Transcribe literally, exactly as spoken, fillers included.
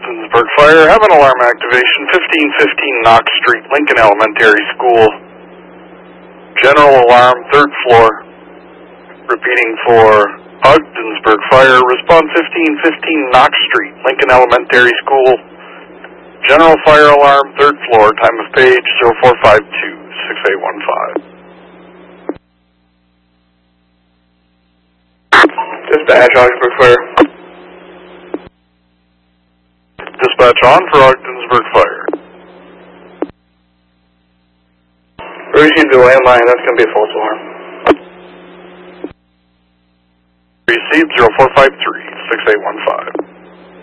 Ogdensburg Fire, have an alarm activation, fifteen fifteen Knox Street, Lincoln Elementary School. General alarm, third floor. Repeating for Ogdensburg Fire, respond fifteen fifteen Knox Street, Lincoln Elementary School. General fire alarm, third floor, time of page zero four five two, six eight one five. Dispatch, Ogdensburg Fire. Dispatch on for Ogdensburg Fire. We received the landline, that's going to be a false alarm. Received zero four five three, six eight one five.